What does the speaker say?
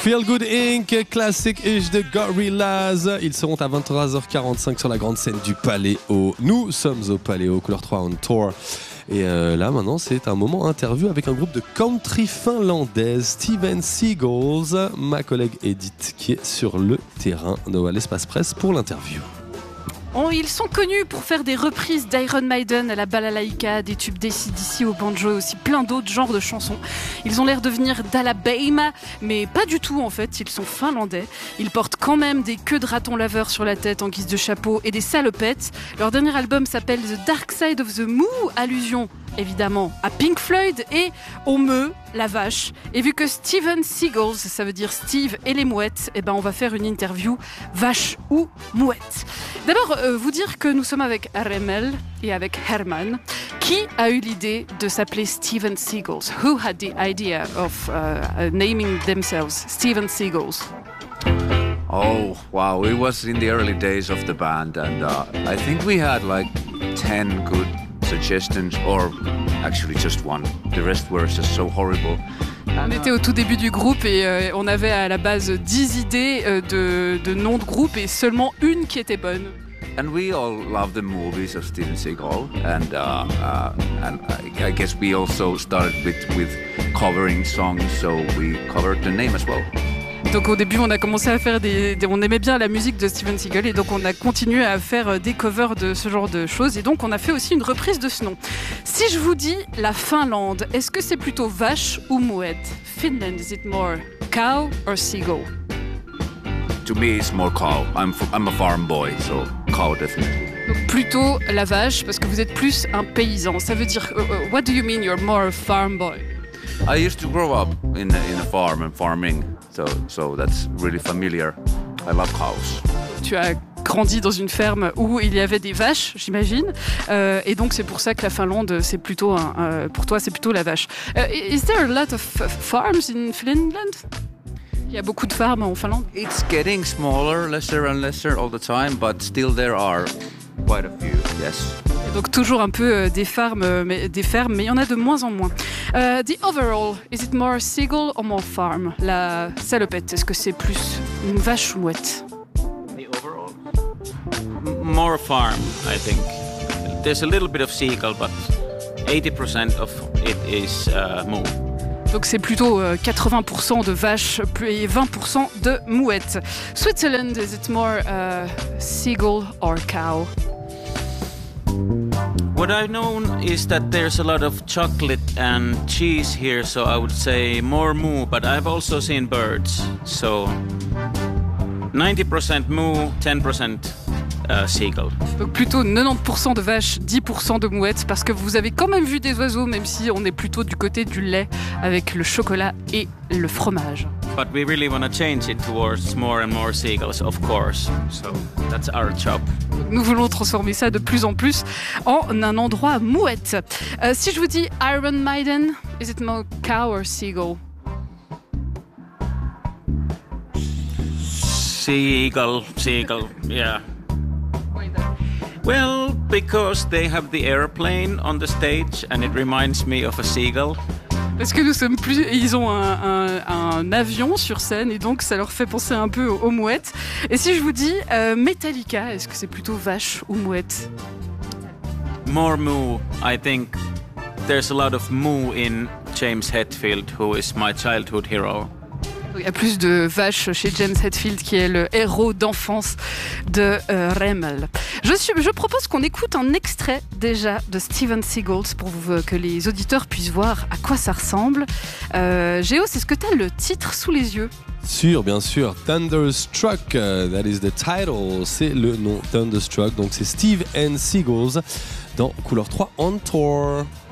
Feel Good Inc, classique-ish de Gorillaz. Ils seront à 23h45 sur la grande scène du Paléo. Nous sommes au Paléo, Couleur 3 on tour. Et là, maintenant, c'est un moment interview avec un groupe de country finlandaise, Steven Seagulls. Ma collègue Edith qui est sur le terrain de l'Espace Presse pour l'interview. Ils sont connus pour faire des reprises d'Iron Maiden à la balalaïka, des tubes d'AC/DC au banjo et aussi plein d'autres genres de chansons. Ils ont l'air de venir d'Alabama, mais pas du tout en fait, ils sont finlandais. Ils portent quand même des queues de raton laveur sur la tête en guise de chapeau et des salopettes. Leur dernier album s'appelle The Dark Side of the Moo, allusion évidemment à Pink Floyd et au meu, la vache. Et vu que Steven Seagulls, ça veut dire Steve et les mouettes, on va faire une interview vache ou mouette. D'abord, vous dire que nous sommes avec Remel et avec Herman. Qui a eu l'idée de s'appeler Steven Seagulls? Who had the idea of naming themselves Steven Seagulls? Oh, wow. It was in the early days of the band, and I think we had like 10 good suggestions, or actually just one. The rest were just so horrible. On était au tout début du groupe et on avait à la base 10 idées de noms de groupe et seulement une qui était bonne. And we all love the movies of Steven Seagal, and I guess we also started with covering songs, so we covered the name as well. Donc au début on a commencé à faire on aimait bien la musique de Steven Seagal et donc on a continué à faire des covers de ce genre de choses et donc on a fait aussi une reprise de ce nom. Si je vous dis la Finlande, est-ce que c'est plutôt vache ou mouette? Finland, is it more cow or seagull? To me it's more cow. I'm a farm boy, so cow definitely. Donc plutôt la vache parce que vous êtes plus un paysan. Ça veut dire what do you mean you're more a farm boy? I used to grow up in a farm and farming, so that's really familiar. I love cows. Tu as grandi dans une ferme où il y avait des vaches, j'imagine, et donc c'est pour ça que la Finlande, c'est plutôt pour toi, c'est plutôt la vache. Is there a lot of farms in Finland? Il y a beaucoup de fermes en Finlande. It's getting smaller, lesser and lesser all the time, but still there are quite a few, yes. Donc toujours un peu des fermes, mais il y en a de moins en moins. The overall, is it more seagull or more farm? La salopette, est-ce que c'est plus une vache ou mouette? The overall? More farm, I think. There's a little bit of seagull, but 80% of it is moo. Donc c'est plutôt 80% de vaches et 20% de mouettes. Switzerland, is it more seagull or cow? What I've known is that there's a lot of chocolate and cheese here, so I would say more moo, but I've also seen birds. So 90% moo, 10% seagull. Donc plutôt 90% de vaches, 10% de mouettes, parce que vous avez quand même vu des oiseaux, même si on est plutôt du côté du lait avec le chocolat et le fromage. But we really want to change it towards more and more seagulls, of course. So that's our job. Nous voulons transformer ça de plus en plus en un endroit mouette. Si je vous dis Iron Maiden, is it more cow or seagull? Seagull, yeah. Well, because they have the airplane on the stage and it reminds me of a seagull. Parce que ils ont un avion sur scène et donc ça leur fait penser un peu aux mouettes. Et si je vous dis Metallica, est-ce que c'est plutôt vache ou mouette? More moo. I think there's a lot of moo in James Hetfield, who is my childhood hero. Il y a plus de vaches chez James Hetfield qui est le héros d'enfance de Remel. Je propose qu'on écoute un extrait déjà de Steven Seagulls pour que les auditeurs puissent voir à quoi ça ressemble. Géo, est-ce que tu as le titre sous les yeux? Bien sûr. Thunderstruck, that is the title. C'est le nom Thunderstruck. Donc c'est Steve and Seagulls dans Couleur 3 on Tour.